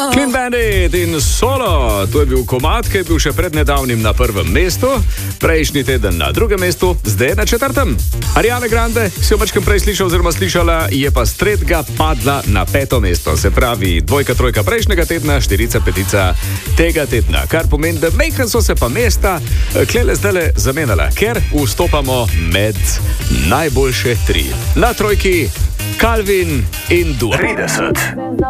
Clean Bandit in Solo, to je bil komad, ki je bil še pred nedavnim na prvem mestu, prejšnji teden na drugem mestu, zdaj na četrtem. Ariana Grande, si jo mačkam prej slišal oziroma slišala, je pa s tretjega padla na peto mesto, se pravi dvojka, trojka prejšnjega tedna, štirica, petica tega tedna, kar pomeni, da mejkan so se pa mesta klele zdajle zamenjala, ker vstopamo med najboljše tri. Na trojki Calvin in Dua. 30.